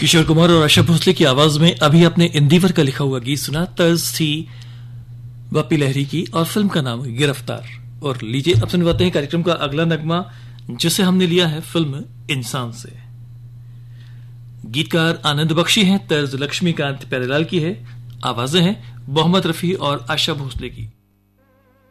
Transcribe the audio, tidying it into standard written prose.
किशोर कुमार और आशा भोसले की आवाज में अभी आपने इंदिवर का लिखा हुआ गीत सुना। तर्ज थी बापी लहरी की और फिल्म का नाम है गिरफ्तार। और लीजिए अब सुनवाते हैं कार्यक्रम का अगला नगमा, जिसे हमने लिया है फिल्म इंसान से। गीतकार आनंद बख्शी हैं, तर्ज लक्ष्मीकांत प्यारेलाल की है, आवाजें हैं मोहम्मद रफी और आशा भोसले की।